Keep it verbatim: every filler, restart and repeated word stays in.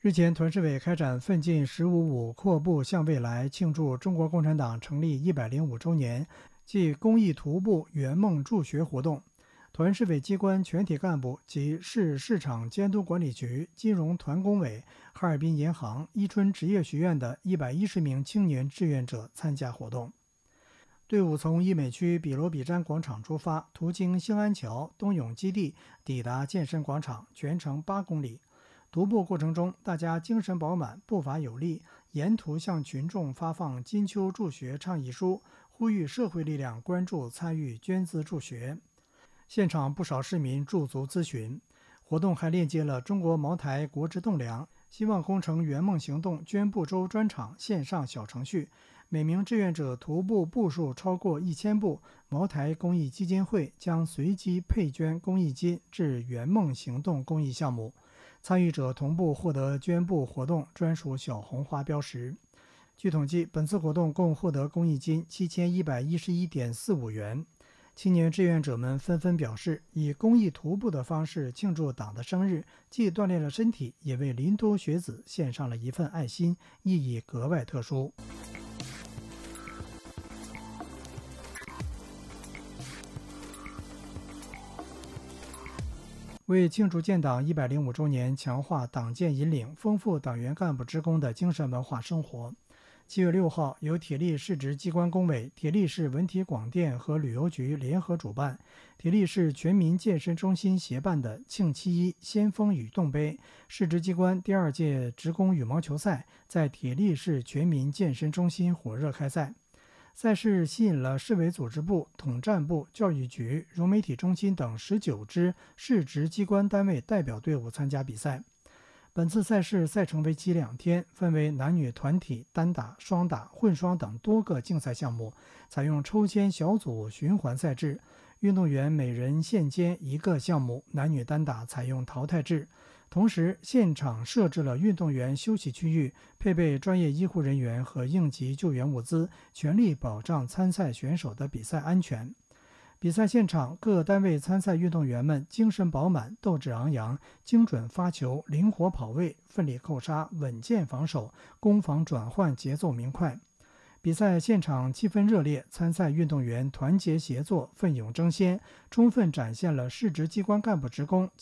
日前，团市委开展奋进“十五五”阔步向未来，庆祝中国共产党成立一百零五周年暨公益徒步圆梦助学活动。团市委机关全体干部及市市场监督管理局、金融团工委、哈尔滨银行、伊春职业学院的一百一十名青年志愿者参加活动。队伍从易美区比罗比詹广场出发，途经兴安桥、东涌基地，抵达健身广场，全程八公里。徒步过程中，大家精神饱满，步伐有力，沿途向群众发放金秋助学倡议书，呼吁社会力量关注参与捐资助学。现场不少市民驻足咨询。活动还链接了中国茅台国之栋梁、希望工程圆梦行动捐步周专场线上小程序，每名志愿者徒步步数超过一千步，茅台公益基金会将随机配捐公益金至圆梦行动公益项目。参与者同步获得捐步活动专属小红花标识。据统计，本次活动共获得公益金七千一百一十一点四五元。青年志愿者们纷纷表示，以公益徒步的方式庆祝党的生日，既锻炼了身体，也为临都学子献上了一份爱心，意义格外特殊。为庆祝建党一百零五周年，强化党建引领，丰富党员干部职工的精神文化生活。七月六号，由铁力市直机关工委、铁力市文体广电和旅游局联合主办，铁力市全民健身中心协办的庆七一先锋羽动杯市直机关第二届职工羽毛球赛在铁力市全民健身中心火热开赛。赛事吸引了市委组织部、统战部、教育局、融媒体中心等十九支市直机关单位代表队伍参加比赛。本次赛事赛程为期两天，分为男女团体、单打、双打、混双等多个竞赛项目，采用抽签小组循环赛制，运动员每人限兼一个项目，男女单打采用淘汰制。同时，现场设置了运动员休息区域，配备专业医护人员和应急救援物资，全力保障参赛选手的比赛安全。比赛现场，各单位参赛运动员们精神饱满，斗志昂扬，精准发球，灵活跑位，奋力扣杀，稳健防守，攻防转换节奏明快。比赛现场气氛热烈，参赛运动员团结协作，奋勇争先，充分展现了市直机关干部职工